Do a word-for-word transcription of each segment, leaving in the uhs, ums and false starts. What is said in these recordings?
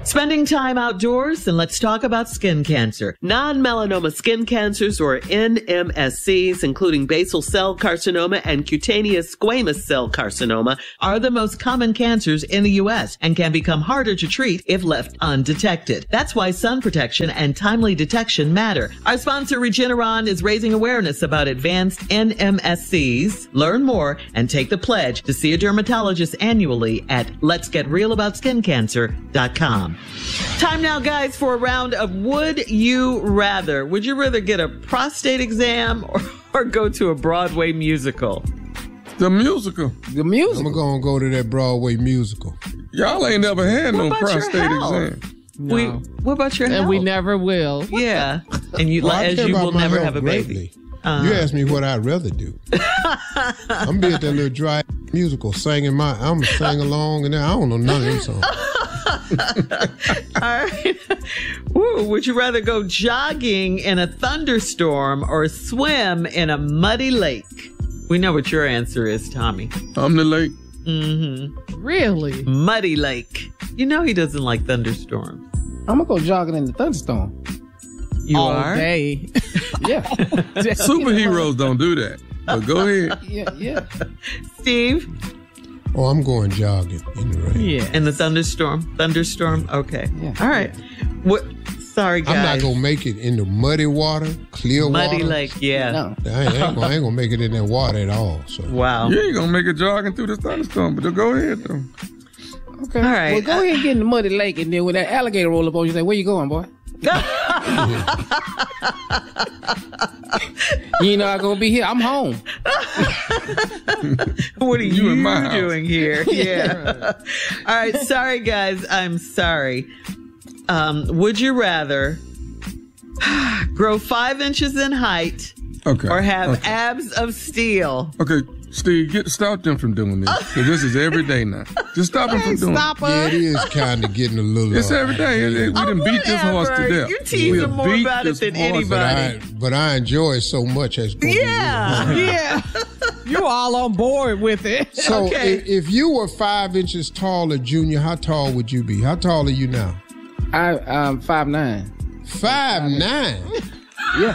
Spending time outdoors, and let's talk about skin cancer. Non-melanoma skin cancers, or N M S Cs, including basal cell carcinoma and cutaneous squamous cell carcinoma, are the most common cancers in the U S and can become harder to treat if left undetected. That's why sun protection and timely detection matter. Our sponsor, Regeneron, is raising awareness about advanced N M S Cs. Learn more and take the pledge to see a dermatologist annually at lets get real about skin cancer dot com. Time now, guys, for a round of Would You Rather. Would you rather get a prostate exam or, or go to a Broadway musical? The musical. The musical. I'm going to go to that Broadway musical. Y'all ain't never had What no about your prostate health? exam. No. We, what about your and health? we never will. Yeah. And you, Well, I as care you about will my never health have a greatly. baby. Uh, You asked me what I'd rather do. I'm be at that little dry musical singing my, I'm sing along and I don't know none of them songs. All right. Ooh, would you rather go jogging in a thunderstorm or swim in a muddy lake? We know what your answer is, Tommy. I'm the lake. Mm-hmm. Really? Muddy lake. You know he doesn't like thunderstorms. I'm gonna go jogging in the thunderstorm. You All are? day. Yeah. Superheroes don't do that. But go ahead. Yeah, yeah. Steve? Oh, I'm going jogging in the rain. Yeah. In the thunderstorm? Thunderstorm? Okay. Yeah. All right. What? Sorry, guys. I'm not going to make it in the muddy water, clear Muddy water. lake, yeah. No. I ain't, ain't going to make it in that water at all. So. Wow. You ain't gonna make a jogging through the thunderstorm, but go ahead though. Okay. All right. Well, go ahead and get in the muddy lake, and then when that alligator roll up on you, say, "Where you going, boy?" You know I'm gonna be here. I'm home. What are you, You in my house. doing here? Yeah. All right. Sorry, guys. I'm sorry. Um, would you rather grow five inches in height Okay. or have okay. abs of steel? Okay, Steve, get stop them from doing this. 'Cause this is every day now. Just stop them from doing Stop it. us. Yeah, it is kind of getting a little. It's uh, every day. It- it- we done beat this horse to Whatever. death. You tease We him have more beat about it this than horse. But anybody. I, but I enjoy it so much. As Yeah. Yeah. You all on board with it. So Okay. if, if you were five inches taller, Junior, how tall would you be? How tall are you now? I I'm five nine. Five nine. Yeah.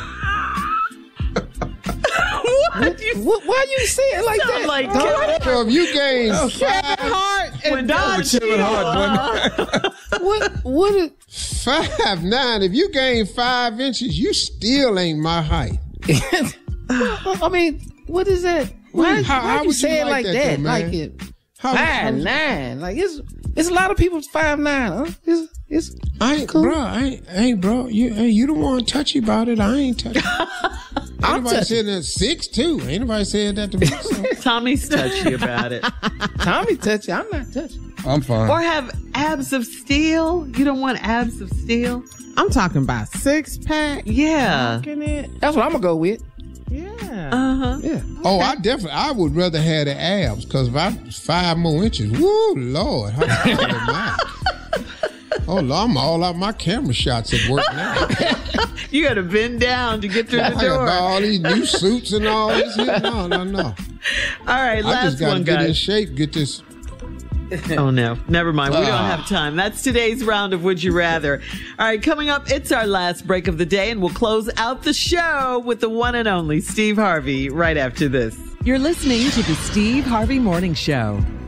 What? You What, why you say it like sound that? like Dog? So if you gain Kevin five, Hart and When Don Don Kevin Hart, Cheadle. What? What? Is, five nine, if you gain five inches, you still ain't my height. I mean, what is that? Why, How- why how you would you say it like like that, that? though, man? Like it. How, Five how- nine. Like it's it's a lot of people five nine. Huh? It's it's I ain't, cool. bro. I ain't, hey, bro. You, hey, you don't want touchy about it. I ain't touchy. I'm Anybody touchy. said that six two? Ain't nobody said that to me. So. Tommy's touchy about it. Tommy touchy. I'm not touchy. I'm fine. Or have abs of steel? You don't want abs of steel? I'm talking about six pack. Yeah. Looking it. That's what I'm gonna go with. Yeah. Uh-huh. Yeah. Oh, I definitely. I would rather have the abs because if I five more inches, woo, Lord, how tall am I? Oh, Lord, I'm all out my camera shots at work now. You got to bend down to get through the I got door. all these new suits and all this. Here. No, no, no. All right, I last just got to one, get in guys. shape. Get this. Oh, no. Never mind. We don't Ah. have time. That's today's round of Would You Rather. All right, coming up, it's our last break of the day, and we'll close out the show with the one and only Steve Harvey right after this. You're listening to the Steve Harvey Morning Show.